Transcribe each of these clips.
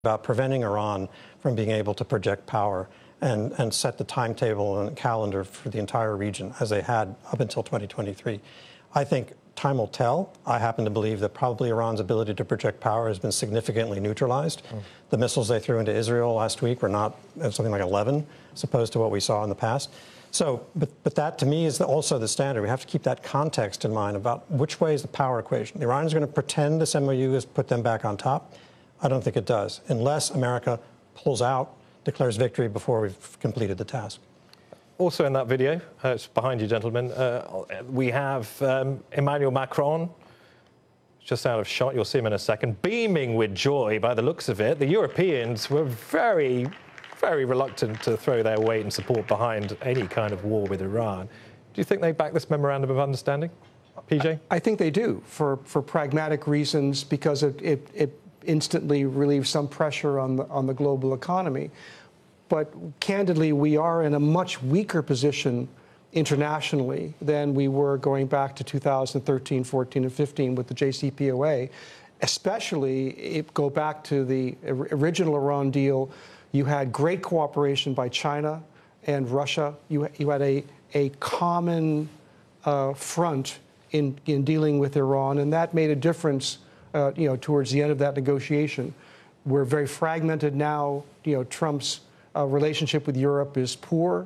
about preventing Iran from being able to project power and set the timetable and calendar for the entire region as they had up until 2023. I think time will tell. I happen to believe that probably Iran's ability to project power has been significantly neutralized. The missiles they threw into Israel last week were not something like 11, as opposed to what we saw in the past. So, but that to me is also the standard. We have to keep that context in mind about which way is the power equation. The Iranians are going to pretend this MOU has put them back on top. I don't think it does, unless America pulls out, declares victory before we've completed the task. Also in that video, it's behind you, gentlemen, we have Emmanuel Macron, just out of shot, you'll see him in a second, beaming with joy by the looks of it. The Europeans were very, very reluctant to throw their weight and support behind any kind of war with Iran. Do you think they back this memorandum of understanding, PJ? I think they do, for pragmatic reasons, because it instantly relieves some pressure on the global economy. But candidly, we are in a much weaker position internationally than we were going back to 2013, 14, and 15 with the JCPOA. Especially, go back to the original Iran deal, you had great cooperation by China and Russia. You had a common front in dealing with Iran, and that made a difference towards the end of that negotiation. We're very fragmented now. Trump's relationship with Europe is poor.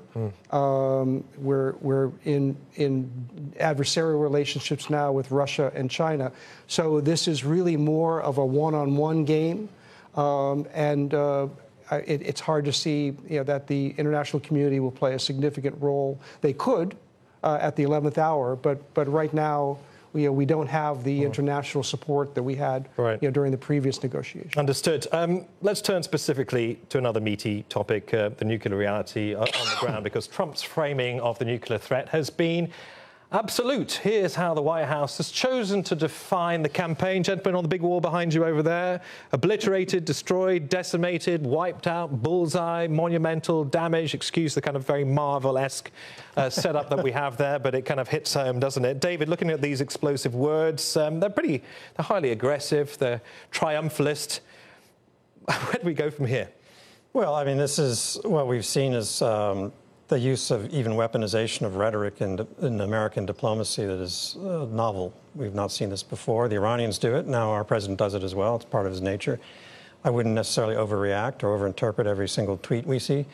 We're in adversarial relationships now with Russia and China. So this is really more of a one-on-one game, it's hard to see that the international community will play a significant role. They could at the 11th hour, but right now, we don't have the international support that we had during the previous negotiation. Understood. Let's turn specifically to another meaty topic, the nuclear reality on the ground, because Trump's framing of the nuclear threat has been absolute. Here's how the White House has chosen to define the campaign. Gentlemen, on the big wall behind you over there: obliterated, destroyed, decimated, wiped out, bullseye, monumental, damage. Excuse the kind of very Marvel-esque setup that we have there, but it kind of hits home, doesn't it? David, looking at these explosive words, they're highly aggressive, they're triumphalist. Where do we go from here? Well, I mean, this is what we've seen as the use of even weaponization of rhetoric in American diplomacy that is novel. We've not seen this before. The Iranians do it. Now our president does it as well. It's part of his nature. I wouldn't necessarily overreact or overinterpret every single tweet we see.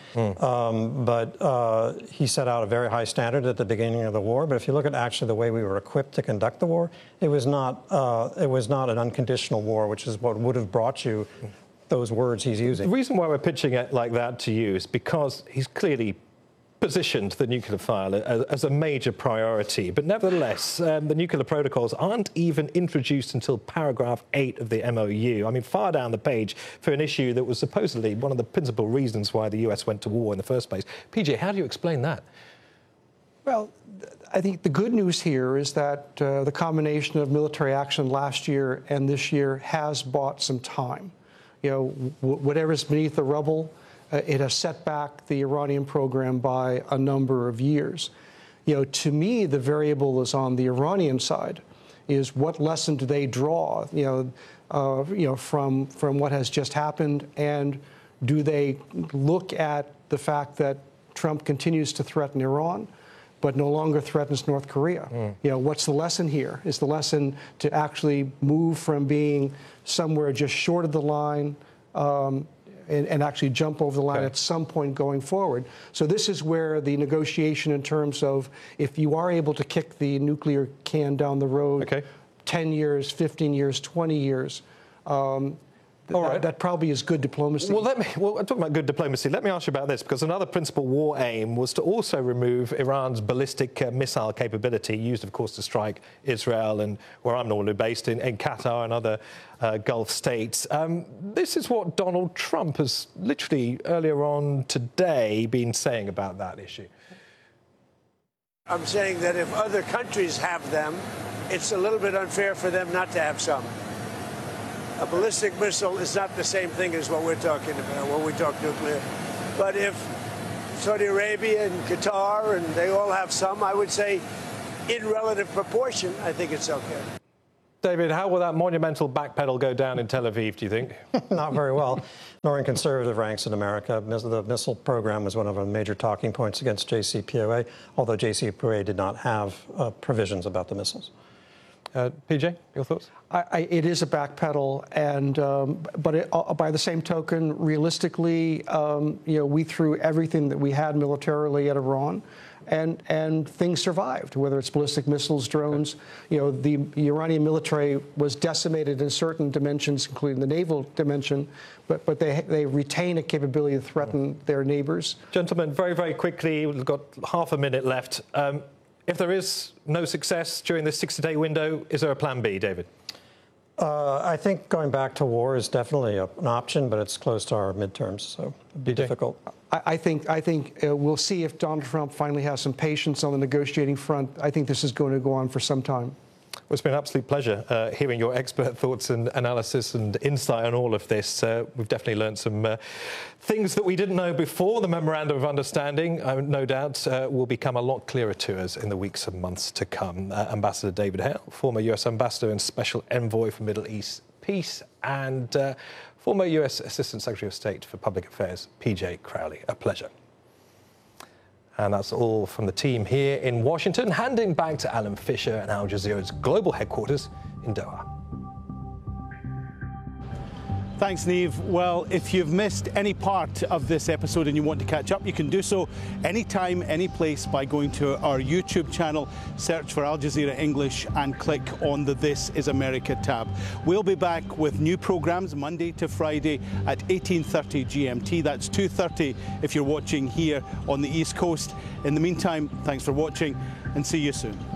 But he set out a very high standard at the beginning of the war. But if you look at actually the way we were equipped to conduct the war, it was not an unconditional war, which is what would have brought you those words he's using. The reason why we're pitching it like that to you is because he's clearly positioned the nuclear file as a major priority. But nevertheless, the nuclear protocols aren't even introduced until paragraph 8 of the MOU. I mean, far down the page for an issue that was supposedly one of the principal reasons why the US went to war in the first place. PJ, how do you explain that? Well, I think the good news here is that the combination of military action last year and this year has bought some time. Whatever's beneath the rubble, it has set back the Iranian program by a number of years. To me, the variable is on the Iranian side, is what lesson do they draw, from what has just happened, and do they look at the fact that Trump continues to threaten Iran, but no longer threatens North Korea? What's the lesson here? Is the lesson to actually move from being somewhere just short of the line and actually jump over the line at some point going forward? So this is where the negotiation in terms of if you are able to kick the nuclear can down the road 10 years, 15 years, 20 years, that probably is good diplomacy. Well, talking about good diplomacy, let me ask you about this, because another principal war aim was to also remove Iran's ballistic missile capability, used, of course, to strike Israel and where I'm normally based in Qatar and other Gulf states. This is what Donald Trump has literally earlier on today been saying about that issue. I'm saying that if other countries have them, it's a little bit unfair for them not to have some. A ballistic missile is not the same thing as what we're talking about when we talk nuclear. But if Saudi Arabia and Qatar, and they all have some, I would say in relative proportion, I think it's okay. David, how will that monumental backpedal go down in Tel Aviv, do you think? Not very well, nor in conservative ranks in America. The missile program was one of our major talking points against JCPOA, although JCPOA did not have provisions about the missiles. PJ, your thoughts? It is a backpedal, but by the same token, realistically, we threw everything that we had militarily at Iran. And things survived, whether it's ballistic missiles, drones. The Iranian military was decimated in certain dimensions, including the naval dimension, but they retain a capability to threaten their neighbors. Gentlemen, very, very quickly, we've got half a minute left. If there is no success during this 60-day window, is there a plan B, David? I think going back to war is definitely an option, but it's close to our midterms, so it'd be difficult. I think we'll see if Donald Trump finally has some patience on the negotiating front. I think this is going to go on for some time. Well, it's been an absolute pleasure hearing your expert thoughts and analysis and insight on all of this. We've definitely learned some things that we didn't know before. The Memorandum of Understanding, no doubt, will become a lot clearer to us in the weeks and months to come. Ambassador David Hale, former US Ambassador and Special Envoy for Middle East Peace, and former US Assistant Secretary of State for Public Affairs, PJ Crowley. A pleasure. And that's all from the team here in Washington. Handing back to Alan Fisher and Al Jazeera's global headquarters in Doha. Thanks, Niamh. Well, if you've missed any part of this episode and you want to catch up, you can do so anytime, any place by going to our YouTube channel, search for Al Jazeera English and click on the This Is America tab. We'll be back with new programmes Monday to Friday at 18:30 GMT. That's 2:30 if you're watching here on the East Coast. In the meantime, thanks for watching and see you soon.